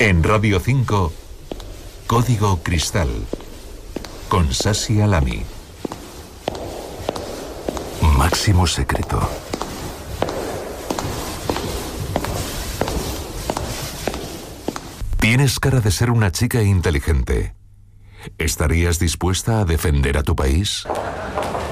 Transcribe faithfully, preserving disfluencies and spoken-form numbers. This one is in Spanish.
En Radio cinco, Código Cristal, con Sasi Alami. Máximo secreto. Tienes cara de ser una chica inteligente. ¿Estarías dispuesta a defender a tu país?